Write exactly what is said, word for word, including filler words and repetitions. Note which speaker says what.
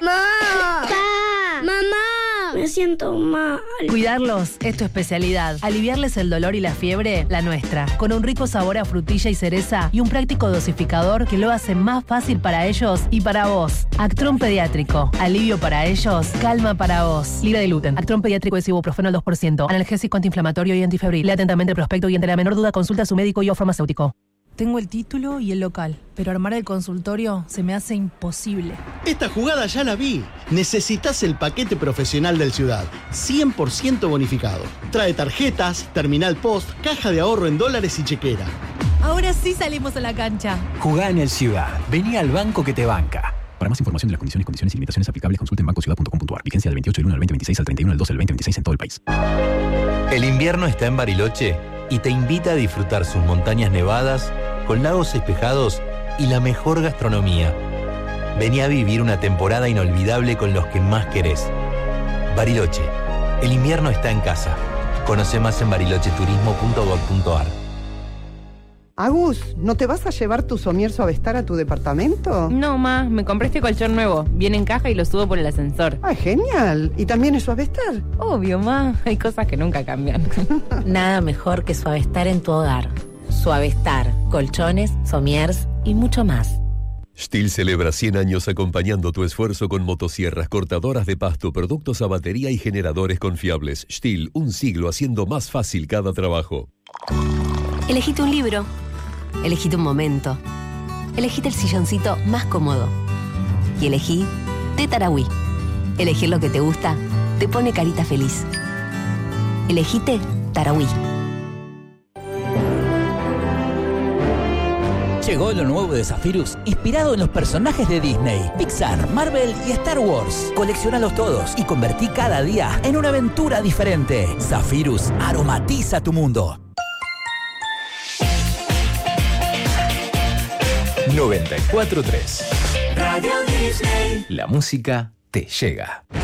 Speaker 1: ¡Ma! ¡Pa! ¡Mamá! Me siento mal.
Speaker 2: Cuidarlos es tu especialidad. Aliviarles el dolor y la fiebre, la nuestra. Con un rico sabor a frutilla y cereza y un práctico dosificador que lo hace más fácil para ellos y para vos. Actron Pediátrico. Alivio para ellos, calma para vos. Libre de gluten. Actron Pediátrico es ibuprofeno al dos por ciento. Analgésico, antiinflamatorio y antifebril. Lea atentamente el prospecto y ante la menor duda consulta a su médico y o farmacéutico. Tengo el título y el local, pero armar el consultorio se me hace imposible.
Speaker 3: Esta jugada ya la vi. Necesitas el paquete profesional del Ciudad, cien por ciento bonificado. Trae tarjetas, terminal post, caja de ahorro en dólares y chequera.
Speaker 2: Ahora sí salimos a la cancha.
Speaker 4: Jugá en el Ciudad. Vení al banco que te banca. Para más información de las condiciones, condiciones y limitaciones aplicables, consulte en banco ciudad punto com punto a r. Vigencia del veintiocho del uno al veinte veintiséis al treinta y uno del doce del veinte veintiséis en todo el país.
Speaker 5: El invierno está en Bariloche y te invita a disfrutar sus montañas nevadas con lagos espejados y la mejor gastronomía. Vení a vivir una temporada inolvidable con los que más querés. Bariloche. El invierno está en casa. Conoce más en bariloche turismo punto gov punto a r.
Speaker 6: Agus, ¿no te vas a llevar tu somier Suavestar a tu departamento?
Speaker 7: No, ma, me compré este colchón nuevo. Viene en caja y lo subo por el ascensor.
Speaker 6: ¡Ay, genial! ¿Y también es Suavestar?
Speaker 7: Obvio, ma. Hay cosas que nunca cambian.
Speaker 8: Nada mejor que Suavestar en tu hogar. Suavestar, colchones, somiers y mucho más.
Speaker 9: Stihl celebra cien años acompañando tu esfuerzo con motosierras, cortadoras de pasto, productos a batería y generadores confiables. Stihl, un siglo haciendo más fácil cada trabajo.
Speaker 10: Elegite un libro. Elegite un momento. Elegite el silloncito más cómodo. Y elegí Té Tarahui. Elegir lo que te gusta te pone carita feliz. Elegite Tarahui.
Speaker 11: Llegó lo nuevo de Zephyrus, inspirado en los personajes de Disney, Pixar, Marvel y Star Wars. Colecciónalos todos y convertí cada día en una aventura diferente. Zephyrus aromatiza tu mundo.
Speaker 5: noventa y cuatro punto tres
Speaker 12: Radio Disney.
Speaker 5: La música te llega.